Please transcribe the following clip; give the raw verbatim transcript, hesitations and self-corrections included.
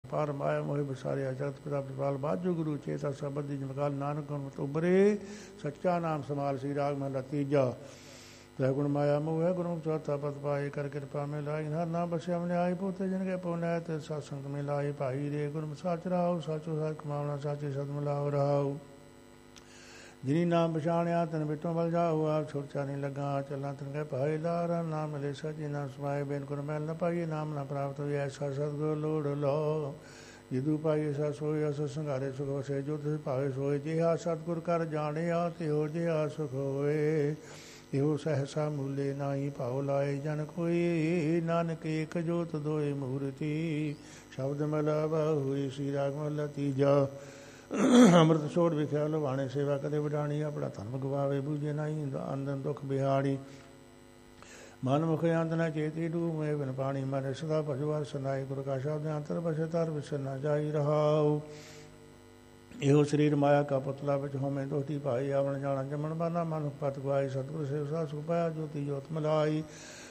ਪਾਰ ਮਾਇਆ ਮੋਹਿ ਬਸਾਰਿਆ ਜਗਤ ਪਿਤਾ ਪ੍ਰਪਾਲ ਬਾਜੋ ਗੁਰੂ ਚੇਤਾ ਸਬਦ ਦੀ ਜਮਕਾਲ ਨਾਨਕ ਗੁਣ ਉਬਰੇ ਸੱਚਾ ਨਾਮ ਸਮਾਲ ਸ੍ਰੀ ਰਾਗ ਮਹਲਾ ਤੀਜਾ। ਤੈ ਗੁਣ ਮਾਇਆ ਮੋਹ ਹੈ ਗੁਰੂ ਚੌਥਾ ਪਦ ਪਾਏ ਕਰ ਕਿਰਪਾ ਮੇ ਲਾਈ ਹਰ ਨਾਮ ਬਸਿਆ ਮਨ ਆਈ ਪੋਤੇ ਜਨ ਕੇ ਪਉਨੈ ਤੇ ਸਤ ਸੰਗ ਮੇ ਲਾਈ ਭਾਈ ਰੇ ਗੁਰੂ ਸਾਚ ਰਾਉ ਸਾਚੋ ਸਾਚ ਕਮਾਵਣਾ ਸਾਚੇ ਸਤ ਮਿਲਾਉ ਰਾਉ। ਜਿਨੀ ਨਾਮ ਪਛਾਣਿਆ ਤਨ ਬਿਟੋਂ ਬਲ ਜਾਉ ਆਪ ਛੋਟਾ ਨਹੀਂ ਲੱਗਾ ਚੱਲਾਂ ਤਨ ਕੇ ਭਾਈ ਲਾਰਾ ਨਾਮ ਮਿਲੇ ਸਚੇ ਨਾਮ ਸਮਾਏ ਬੇਨ ਗੁਰ ਮੈਲ ਨ ਪਾਈਏ ਨਾਮ ਨਾ ਪ੍ਰਾਪਤ ਹੋਏ ਐਸਾ ਸਤਿਗੁਰ ਲੋੜ ਲੋ। ਜਿਦੂ ਪਾਈਏ ਸਾ ਸੋਏ ਅਸ ਸੰਘਾਰੇ ਸੁਖ ਵਸੇ ਜੋ ਤਿਸ ਭਾਵੇ ਸੋਏ ਜਿਹਾ ਸਤਿਗੁਰ ਕਰ ਜਾਣਿਆ ਤਿਹੋ ਜਿਹਾ ਸੁਖ ਹੋਏ। ਇਹੋ ਸਹਿਸਾ ਮੂਲੇ ਨਾਹੀ ਭਾਉ ਲਾਏ ਜਨ ਕੋਈ ਨਾਨਕ ਏਕ ਜੋਤ ਦੋਏ ਮੂਰਤੀ। ਸ਼ਬਦ ਮਿਲਾਵਾ ਹੋਈ ਸ੍ਰੀ ਰਾਗ ਮਹਲਾ ਤੀਜਾ। ਅੰਮ੍ਰਿਤ ਛੋੜ ਵਿਖਿਆ ਲਵਾਣੇ ਸੇਵਾ ਕਦੇ ਵਡਾਣੀ ਆਪਣਾ ਧਰਮ ਗਵਾਵੇ ਬੂਝੇ ਨਾਹੀ ਅੰਦਨ ਦੁੱਖ ਬਿਹਾੜੀ। ਮਨ ਮੁਖ ਅੰਤ ਨ ਚੇਤੀ ਡੂਮੇ ਬਿਨ ਪਾਣੀ ਮਨ ਸਦਾ ਭਜਵਾ ਸੁਨਾਈ ਗੁਰ ਕਾ ਸ਼ਬਦ ਅੰਤਰ ਬਸੇ ਤਰ ਵਿਸਰ ਨ ਜਾਈ ਰਹਾਉ। ਇਹੋ ਸਰੀਰ ਮਾਇਆ ਕਾ ਪੁਤਲਾ ਵਿੱਚ ਹੋਵੇਂ ਦੋਹਤੀ ਭਾਈ ਆਵਣ ਜਾਣਾ ਜਮਣ ਬਾਨਾ ਮਨ ਪਤ ਗਵਾਈ ਸਤਿਗੁਰ ਸੇਵ ਸਾ ਸੁਖ ਪਾਇਆ ਜੋਤੀ ਜੋਤ ਮਲਾਈ।